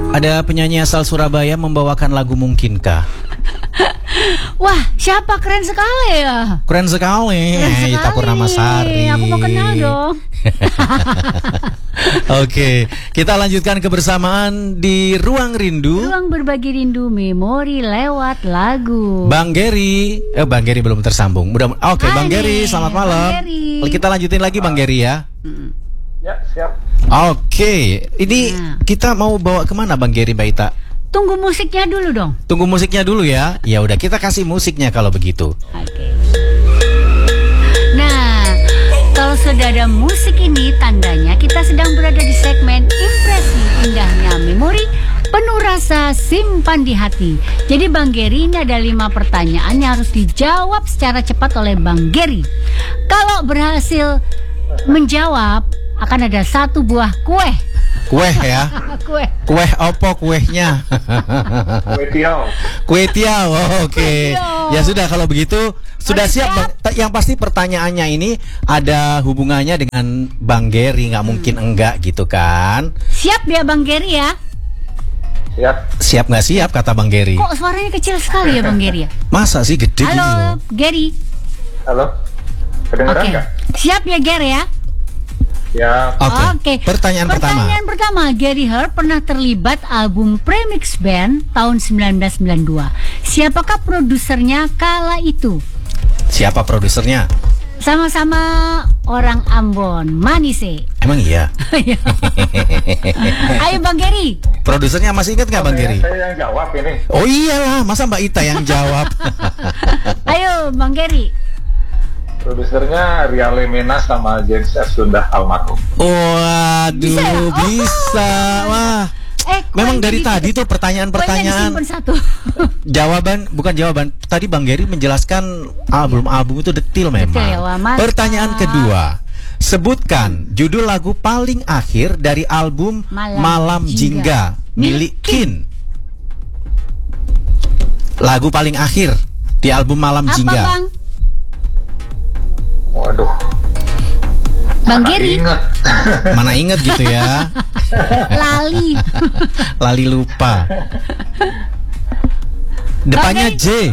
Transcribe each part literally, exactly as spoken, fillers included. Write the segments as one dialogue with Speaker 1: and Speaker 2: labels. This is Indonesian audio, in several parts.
Speaker 1: Ada penyanyi asal Surabaya membawakan lagu Mungkinkah?
Speaker 2: Wah, siapa? Keren sekali ya.
Speaker 1: Keren sekali.
Speaker 2: Keren sekali.
Speaker 1: Ita Purnamasari.
Speaker 2: Aku mau kenal dong.
Speaker 1: Oke, kita lanjutkan kebersamaan di Ruang Rindu.
Speaker 2: Ruang berbagi rindu memori lewat lagu.
Speaker 1: Bang Geri, eh Bang Geri belum tersambung. Mudah. Oke, Bang Geri, selamat malam.
Speaker 2: Bang Geri.
Speaker 1: Kita lanjutin lagi Bang Geri ya.
Speaker 2: Hmm.
Speaker 3: Ya, siap.
Speaker 1: Oke, ini
Speaker 2: Nah.
Speaker 1: kita mau bawa kemana Bang Geri, Mbak Ita?
Speaker 2: Tunggu musiknya dulu dong.
Speaker 1: Tunggu musiknya dulu ya. Ya udah, kita kasih musiknya kalau begitu.
Speaker 2: Oke. Nah, kalau sudah ada musik ini, tandanya kita sedang berada di segmen Impresi Indahnya Memori Penuh Rasa Simpan di Hati. Jadi Bang Geri, ini ada lima pertanyaan yang harus dijawab secara cepat oleh Bang Geri. Kalau berhasil menjawab, akan ada satu buah kue.
Speaker 1: Kue ya.
Speaker 2: Kue.
Speaker 1: Kue opo kuehnya?
Speaker 3: Kue tiaw.
Speaker 1: Kue tiaw. Oh, oke.
Speaker 2: Kue tiaw.
Speaker 1: Ya sudah, kalau begitu sudah
Speaker 2: Udah
Speaker 1: siap.
Speaker 2: siap?
Speaker 1: Bang. Ta- Yang pasti pertanyaannya ini ada hubungannya dengan Bang Geri, nggak mungkin enggak gitu kan?
Speaker 2: Siap ya Bang Geri ya?
Speaker 3: Siap.
Speaker 1: Siap nggak siap kata Bang Geri?
Speaker 2: Kok suaranya kecil sekali ya Bang Geri ya?
Speaker 1: Masa sih gede gini loh?
Speaker 2: Halo Geri.
Speaker 3: Halo. Kedengeran
Speaker 2: Oke.
Speaker 3: nggak?
Speaker 2: Siap ya Geri ya?
Speaker 3: Ya.
Speaker 1: Oke.
Speaker 2: Oke.
Speaker 1: Pertanyaan,
Speaker 2: Pertanyaan pertama. Gary Hart pernah terlibat album Premix Band tahun sembilan belas sembilan puluh dua. Siapakah produsernya kala itu?
Speaker 1: pertama. Siapa produsernya?
Speaker 2: Sama-sama orang Ambon, Manise.
Speaker 1: Emang iya?
Speaker 2: Ayo Bang Gary.
Speaker 1: Produsernya masih ingat nggak Bang
Speaker 3: Saya-
Speaker 1: Geri?
Speaker 3: Saya yang jawab ini.
Speaker 1: Oh iyalah, masa Mbak Ita yang jawab?
Speaker 2: Ayo Bang Gary.
Speaker 3: Produsernya Riale Menas sama James F. Sundah almarhum.
Speaker 1: Waduh,
Speaker 2: Bisa ya? Oh,
Speaker 1: bisa. Wah.
Speaker 2: Eh,
Speaker 1: Memang
Speaker 2: kuenya
Speaker 1: dari
Speaker 2: di-
Speaker 1: tadi tuh
Speaker 2: kuenya
Speaker 1: pertanyaan-pertanyaan,
Speaker 2: disimpan satu.
Speaker 1: jawaban bukan jawaban. Tadi Bang Geri menjelaskan album-album itu detil memang.
Speaker 2: Detil ya, wah, mantap.
Speaker 1: Pertanyaan kedua, sebutkan judul lagu paling akhir dari album
Speaker 2: Malam
Speaker 1: Malam,
Speaker 2: Jingga.
Speaker 1: Jingga milik Kin. Lagu paling akhir di album Malam
Speaker 2: Apa
Speaker 1: Jingga.
Speaker 2: Bang?
Speaker 3: Waduh.
Speaker 2: Bang
Speaker 3: Mana
Speaker 2: Geri.
Speaker 3: ingat.
Speaker 1: Mana inget gitu ya?
Speaker 2: Lali.
Speaker 1: Lali lupa. Depannya
Speaker 2: Bang
Speaker 1: J.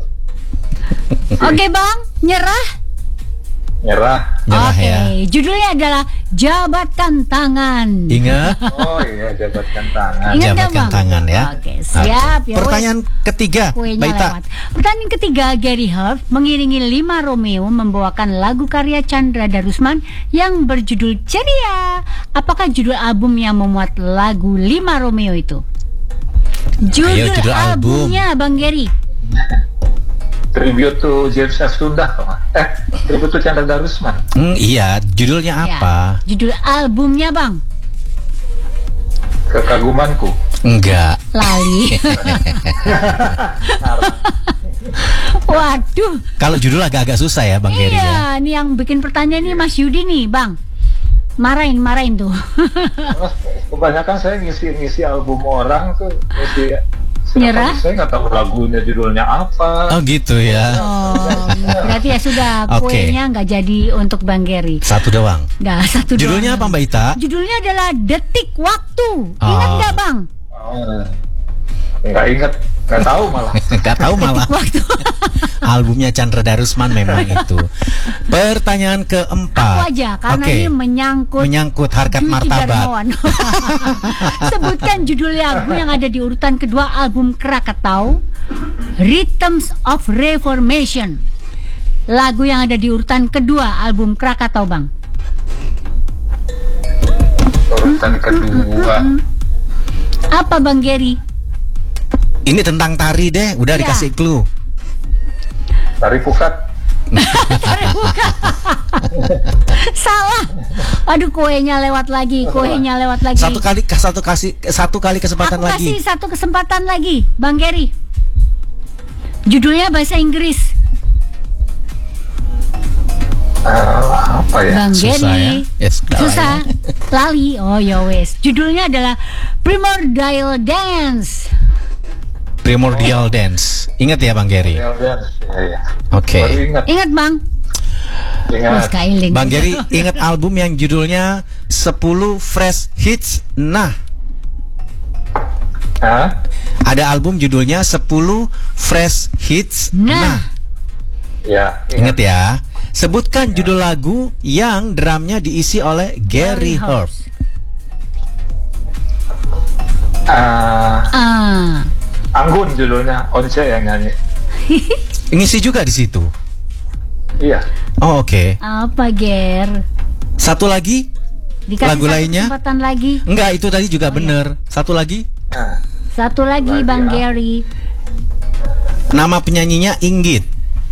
Speaker 2: Oke Bang, nyerah.
Speaker 3: Nyerah.
Speaker 1: Nyerah
Speaker 2: Oke,
Speaker 1: ya.
Speaker 2: judulnya adalah Jabatkan Tangan.
Speaker 1: Ingat?
Speaker 3: Oh iya, jabatkan tangan.
Speaker 2: Ingat nggak,
Speaker 1: Jabatkan
Speaker 2: Bang?
Speaker 1: tangan ya.
Speaker 2: Oke, siap ya.
Speaker 1: Pertanyaan ketiga,
Speaker 2: Kuenya
Speaker 1: Mbak Ita.
Speaker 2: lewat. Pertanyaan ketiga, Gary Hart mengiringi Lima Romeo membawakan lagu karya Chandra Darusman yang berjudul Ceria. Apakah judul album yang memuat lagu Lima Romeo itu? Judul,
Speaker 1: Ayo, judul album.
Speaker 2: albumnya, Bang Gary.
Speaker 3: Tribute to James F. Sundah. Eh, tribute to Chandra Darusman.
Speaker 1: Hmm, iya, judulnya apa?
Speaker 2: Ya, judul albumnya, Bang.
Speaker 3: Kekagumanku.
Speaker 1: Enggak.
Speaker 2: Lali. Waduh.
Speaker 1: Kalau judul agak-agak susah ya, Bang Geri ya.
Speaker 2: Iya, ini yang bikin pertanyaan ini Mas Yudi nih, Bang. Marahin, marahin tuh.
Speaker 3: Kebanyakan saya ngisi-ngisi album orang tuh, ngisi.
Speaker 2: Nyerah?
Speaker 3: Saya nggak tahu lagunya judulnya apa.
Speaker 1: Oh gitu ya.
Speaker 2: Oh, berarti ya sudah
Speaker 1: Oke.
Speaker 2: kuenya nggak jadi untuk Bang Geri.
Speaker 1: Satu doang.
Speaker 2: Nah, satu
Speaker 1: Judulnya
Speaker 2: doang.
Speaker 1: apa Mbak Ita?
Speaker 2: Judulnya adalah Detik Waktu. Ingat
Speaker 1: Oh.
Speaker 2: nggak Bang?
Speaker 3: Oh, nggak inget, nggak tahu malah.
Speaker 1: Gak tahu malah.
Speaker 2: Waktu.
Speaker 1: Albumnya Chandra Darusman memang itu. Pertanyaan keempat.
Speaker 2: Aku aja karena
Speaker 1: Oke.
Speaker 2: ini menyangkut
Speaker 1: Menyangkut harkat
Speaker 2: Dwiki
Speaker 1: martabat.
Speaker 2: Darmawan. Sebutkan judul lagu yang ada di urutan kedua album Krakatau, Rhythms of Reformation. Lagu yang ada di urutan kedua album Krakatau, Bang.
Speaker 3: Urutan kedua.
Speaker 2: Apa Bang Geri?
Speaker 1: Ini tentang tari deh, udah
Speaker 2: Ya.
Speaker 1: dikasih clue.
Speaker 3: Tari Pukat.
Speaker 2: Salah. Aduh, kuenya lewat lagi, kuenya lewat lagi.
Speaker 1: Satu kali satu kasih satu kali kesempatan
Speaker 2: Aku
Speaker 1: lagi.
Speaker 2: kasih satu kesempatan lagi, Bang Geri. Judulnya bahasa Inggris.
Speaker 3: Ah, apa ya?
Speaker 2: Bang
Speaker 1: Susah
Speaker 2: Geri.
Speaker 1: ya? Yes, udah lah
Speaker 2: Susah. Lali. Oh ya wes. Judulnya adalah Primordial Dance.
Speaker 1: Primordial Dance. Ingat ya Bang Geri?
Speaker 3: Ya, ya, ya.
Speaker 1: Oke.
Speaker 3: Baru ingat.
Speaker 2: Ingat Bang?
Speaker 3: Ingat.
Speaker 2: Oh, Skyling.
Speaker 1: Bang Geri ingat album yang judulnya sepuluh Fresh Hits. Nah,
Speaker 3: Hah?
Speaker 1: Ada album judulnya sepuluh Fresh Hits.
Speaker 2: Nah.
Speaker 3: Ya,
Speaker 1: Ingat ya. Sebutkan judul lagu yang drumnya diisi oleh Gary Harp.
Speaker 3: Ah,
Speaker 2: Ah.
Speaker 3: Anggun judulnya, Once yang nyanyi.
Speaker 1: Ngisi juga di situ.
Speaker 3: Iya.
Speaker 1: Oh, oke.
Speaker 2: Apa, Ger?
Speaker 1: Satu lagi?
Speaker 2: Dikasih
Speaker 1: Lagu
Speaker 2: satu
Speaker 1: lainnya?
Speaker 2: kesempatan lagi.
Speaker 1: Enggak, itu tadi juga
Speaker 2: Oh, iya.
Speaker 1: bener. Satu lagi?
Speaker 3: Nah,
Speaker 2: Satu lagi,
Speaker 3: Lagi,
Speaker 2: Bang
Speaker 3: ah.
Speaker 2: Gary.
Speaker 1: Nama penyanyinya Inggit.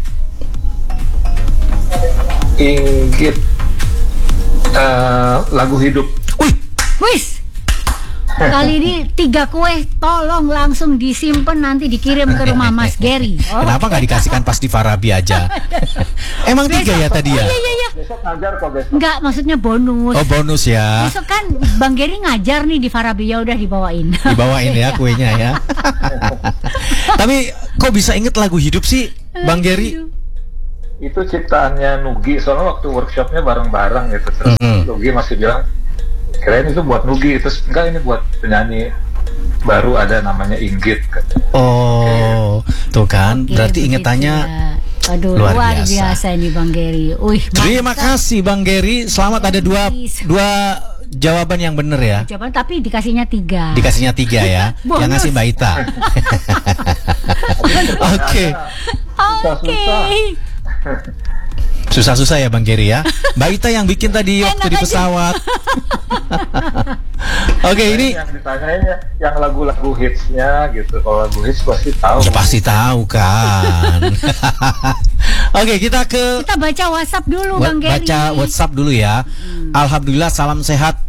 Speaker 3: Inggit. Eh, lagu hidup.
Speaker 1: Wih,
Speaker 2: Wis. Kali ini tiga kue, tolong langsung disimpan nanti dikirim ke rumah Mas Gary. Oh.
Speaker 1: kenapa nggak dikasihkan pas di Farabi aja? Emang tiga ya tadi ya?
Speaker 2: Oh, iya, iya, iya.
Speaker 3: Besok ngajar kok besok.
Speaker 2: Enggak, maksudnya bonus.
Speaker 1: Oh, bonus ya.
Speaker 2: Besok kan Bang Gary ngajar nih di Farabi, ya udah dibawain.
Speaker 1: Dibawain ya kuenya ya. Tapi kok bisa inget lagu hidup sih, Bang Gary?
Speaker 3: Itu ciptaannya Nugi, soalnya waktu workshopnya bareng-bareng gitu. Terus
Speaker 1: Mhm.
Speaker 3: Nugi masih bilang, kirain itu buat Nugi, terus enggak, ini buat penyanyi baru ada namanya Inggit.
Speaker 1: Oh, tuh kan.
Speaker 2: Oke,
Speaker 1: Berarti
Speaker 2: begitu
Speaker 1: ingetannya
Speaker 2: ya. Aduh,
Speaker 1: luar
Speaker 2: luar,
Speaker 1: biasa.
Speaker 2: biasa. ini Bang Gary. Wih,
Speaker 1: Terima
Speaker 2: mantap.
Speaker 1: kasih Bang Gary. Selamat ada dua dua jawaban yang bener ya.
Speaker 2: Jawaban tapi dikasihnya tiga.
Speaker 1: Dikasihnya tiga ya.
Speaker 2: Bonus.
Speaker 1: Yang ngasih Mbak Ita. Oke.
Speaker 2: Oke.
Speaker 1: Susah-susah ya Bang Gary ya. Mbak Ita yang bikin tadi waktu
Speaker 2: Enak
Speaker 1: di
Speaker 2: aja.
Speaker 1: pesawat. Oke, ini
Speaker 3: Yang ditanyain ya, yang lagu-lagu hitsnya gitu. Kalau lagu hits pasti tahu.
Speaker 1: ya pasti tahu kan. Oke, kita ke
Speaker 2: Kita baca WhatsApp dulu
Speaker 1: wa-
Speaker 2: Bang Gary.
Speaker 1: baca WhatsApp dulu ya. Alhamdulillah, salam sehat